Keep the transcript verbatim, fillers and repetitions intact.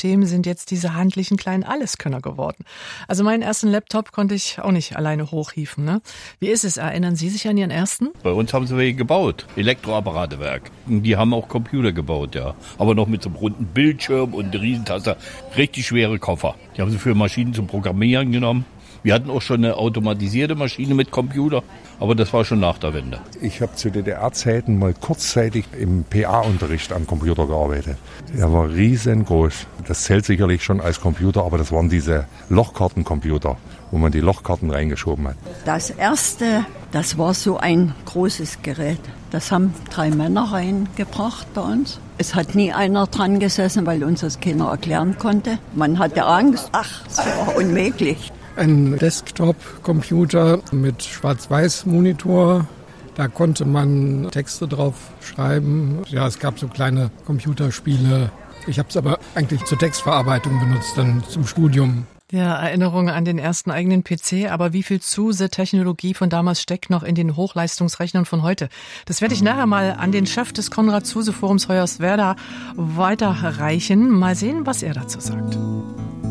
System sind jetzt diese handlichen kleinen Alleskönner geworden. Also meinen ersten Laptop konnte ich auch nicht alleine hochhieven. Ne? Wie ist es? Erinnern Sie sich an Ihren ersten? Bei uns haben sie welche gebaut. Elektroapparatewerk. Die haben auch Computer gebaut, ja. Aber noch mit so einem runden Bildschirm und Riesentaster. Richtig schwere Koffer. Die haben sie für Maschinen zum Programmieren genommen. Wir hatten auch schon eine automatisierte Maschine mit Computer, aber das war schon nach der Wende. Ich habe zu D D R-Zeiten mal kurzzeitig im P A-Unterricht am Computer gearbeitet. Der war riesengroß. Das zählt sicherlich schon als Computer, aber das waren diese Lochkartencomputer, wo man die Lochkarten reingeschoben hat. Das erste, das war so ein großes Gerät. Das haben drei Männer reingebracht bei uns. Es hat nie einer dran gesessen, weil uns das keiner erklären konnte. Man hatte Angst. Ach, es war unmöglich. Ein Desktop-Computer mit Schwarz-Weiß-Monitor. Da konnte man Texte drauf schreiben. Ja, es gab so kleine Computerspiele. Ich habe es aber eigentlich zur Textverarbeitung benutzt, dann zum Studium. Ja, Erinnerungen an den ersten eigenen P C, aber wie viel Zuse-Technologie von damals steckt noch in den Hochleistungsrechnern von heute? Das werde ich nachher mal an den Chef des Konrad-Zuse-Forums Hoyerswerda weiterreichen. Mal sehen, was er dazu sagt.